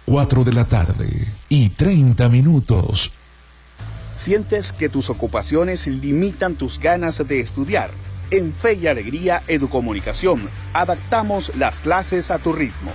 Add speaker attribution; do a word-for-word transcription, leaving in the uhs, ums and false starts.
Speaker 1: cuatro de la tarde y treinta minutos.
Speaker 2: ¿Sientes que tus ocupaciones limitan tus ganas de estudiar? En Fe y Alegría Educomunicación adaptamos las clases a tu ritmo.